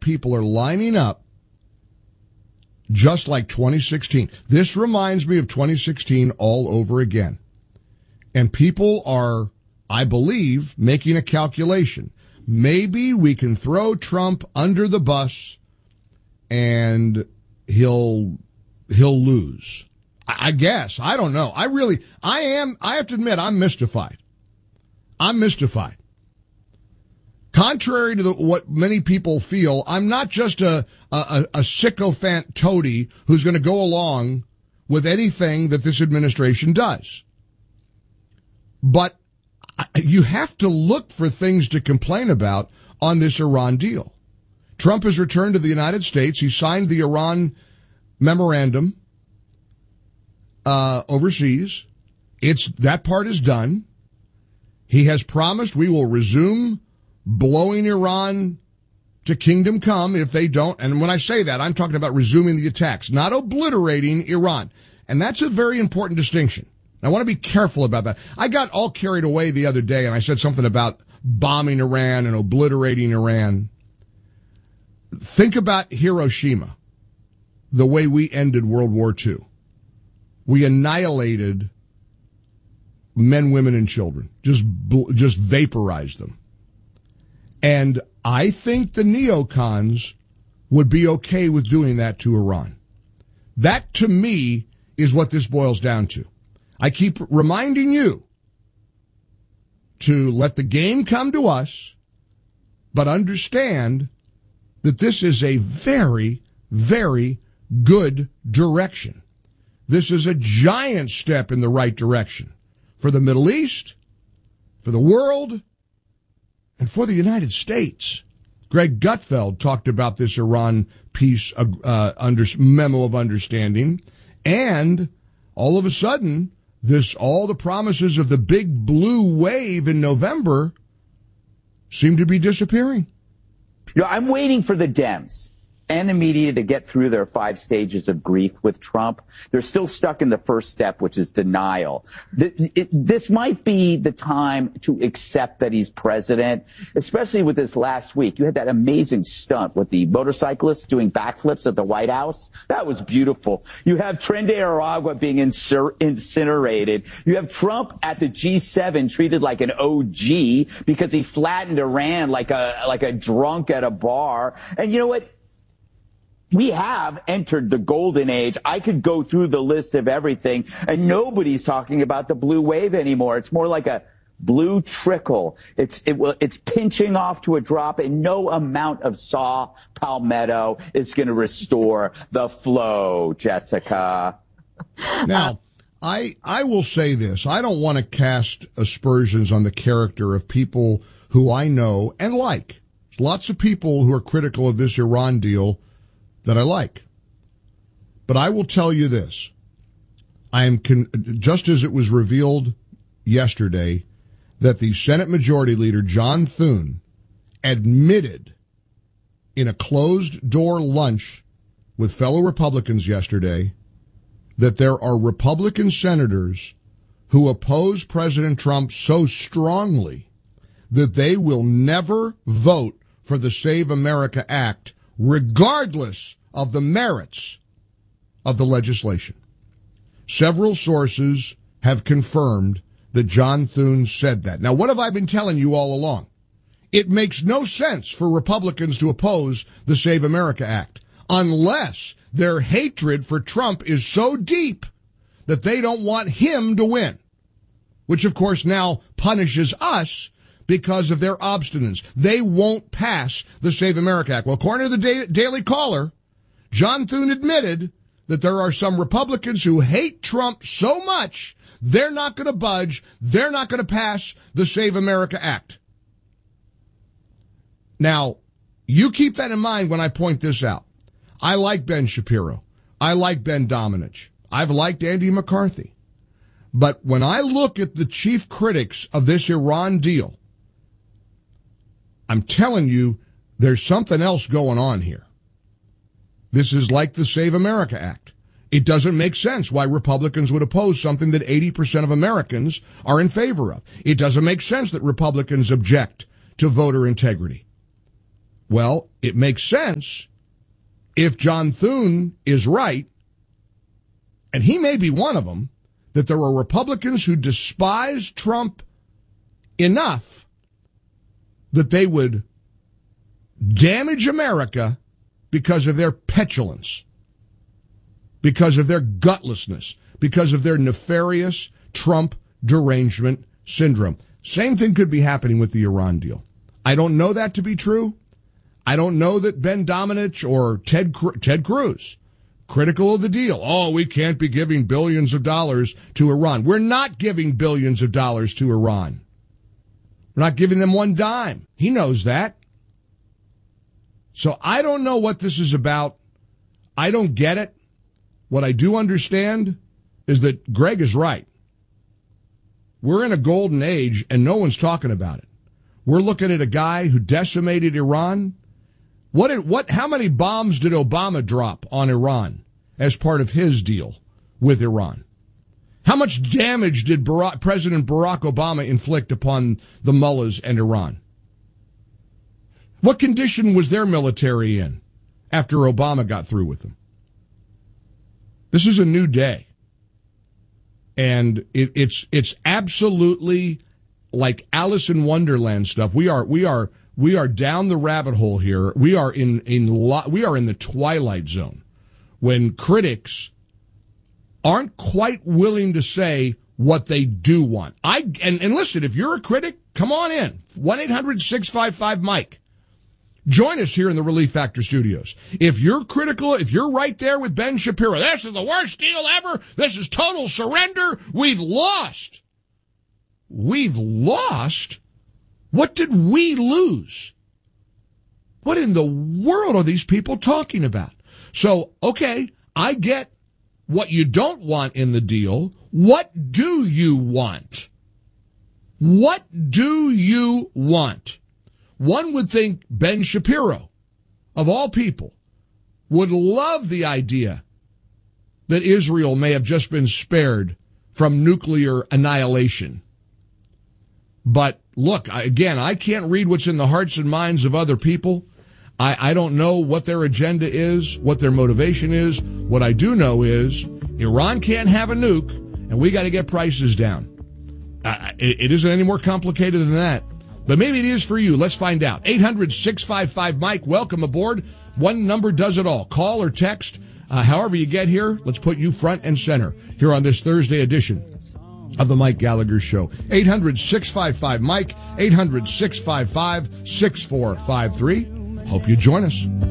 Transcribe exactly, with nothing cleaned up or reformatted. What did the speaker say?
people are lining up just like twenty sixteen. This reminds me of twenty sixteen all over again. And people are, I believe, making a calculation. Maybe we can throw Trump under the bus and he'll he'll lose. I guess. I don't know. I really, I am, I have to admit, I'm mystified. I'm mystified. Contrary to the, what many people feel, I'm not just a, a, a sycophant toady who's going to go along with anything that this administration does. But you have to look for things to complain about on this Iran deal. Trump has returned to the United States. He signed the Iran memorandum uh, overseas. It's, that part is done. He has promised we will resume blowing Iran to kingdom come if they don't. And when I say that, I'm talking about resuming the attacks, not obliterating Iran. And that's a very important distinction. I want to be careful about that. I got all carried away the other day and I said something about bombing Iran and obliterating Iran. Think about Hiroshima, the way we ended World War Two. We annihilated men, women, and children, just just vaporized them. And I think the neocons would be okay with doing that to Iran. That, to me, is what this boils down to. I keep reminding you to let the game come to us, but understand that this is a very, very good direction. This is a giant step in the right direction for the Middle East, for the world, and for the United States. Greg Gutfeld talked about this Iran peace uh, uh, under, memo of understanding, and all of a sudden, this all the promises of the big blue wave in November seem to be disappearing. You know, I'm waiting for the Dems and the media to get through their five stages of grief with Trump. They're still stuck in the first step, which is denial. This might be the time to accept that he's president, especially with this last week. You had that amazing stunt with the motorcyclist doing backflips at the White House. That was beautiful. You have Tren de Aragua being incinerated. You have Trump at the G seven treated like an O G because he flattened Iran like a, like a drunk at a bar. And you know what? We have entered the golden age. I could go through the list of everything, and nobody's talking about the blue wave anymore. It's more like a blue trickle. It's it will it's pinching off to a drop, and no amount of saw palmetto is going to restore the flow, Jessica. Now, I I will say this. I don't want to cast aspersions on the character of people who I know and like. There's lots of people who are critical of this Iran deal that I like. But I will tell you this. I am con- just as it was revealed yesterday that the Senate Majority Leader, John Thune, admitted in a closed-door lunch with fellow Republicans yesterday that there are Republican senators who oppose President Trump so strongly that they will never vote for the Save America Act regardless of the merits of the legislation. Several sources have confirmed that John Thune said that. Now, what have I been telling you all along? It makes no sense for Republicans to oppose the Save America Act unless their hatred for Trump is so deep that they don't want him to win, which, of course, now punishes us because of their obstinance. They won't pass the Save America Act. Well, according to the Daily Caller, John Thune admitted that there are some Republicans who hate Trump so much, they're not going to budge, they're not going to pass the Save America Act. Now, you keep that in mind when I point this out. I like Ben Shapiro. I like Ben Domenech. I've liked Andy McCarthy. But when I look at the chief critics of this Iran deal, I'm telling you, there's something else going on here. This is like the Save America Act. It doesn't make sense why Republicans would oppose something that eighty percent of Americans are in favor of. It doesn't make sense that Republicans object to voter integrity. Well, it makes sense if John Thune is right, and he may be one of them, that there are Republicans who despise Trump enough that they would damage America because of their petulance, because of their gutlessness, because of their nefarious Trump derangement syndrome. Same thing could be happening with the Iran deal. I don't know that to be true. I don't know that Ben Domenech or Ted Ted Cruz, critical of the deal. Oh, we can't be giving billions of dollars to Iran. We're not giving billions of dollars to Iran. We're not giving them one dime. He knows that. So I don't know what this is about. I don't get it. What I do understand is that Greg is right. We're in a golden age, and no one's talking about it. We're looking at a guy who decimated Iran. What? Did, what? How many bombs did Obama drop on Iran as part of his deal with Iran? How much damage did Barack, President Barack Obama inflict upon the mullahs and Iran? What condition was their military in after Obama got through with them? This is a new day. And it, it's it's absolutely like Alice in Wonderland stuff. We are we are we are down the rabbit hole here. We are in in lo- we are in the twilight zone when critics aren't quite willing to say what they do want. I and, and listen, if you're a critic, come on in. one eight hundred six five five Mike. Join us here in the Relief Factor studios. If you're critical, if you're right there with Ben Shapiro, this is the worst deal ever. This is total surrender. We've lost. We've lost? What did we lose? What in the world are these people talking about? So, okay, I get what you don't want in the deal. What do you want? What do you want? One would think Ben Shapiro, of all people, would love the idea that Israel may have just been spared from nuclear annihilation. But look, again, I can't read what's in the hearts and minds of other people. I, I don't know what their agenda is, what their motivation is. What I do know is Iran can't have a nuke, and we got to get prices down. Uh, it, it isn't any more complicated than that. But maybe it is for you. Let's find out. eight hundred six five five Mike, welcome aboard. One number does it all. Call or text. Uh, however you get here, let's put you front and center here on this Thursday edition of the Mike Gallagher Show. eight hundred six five five Mike, eight hundred six five five six four five three. Hope you join us.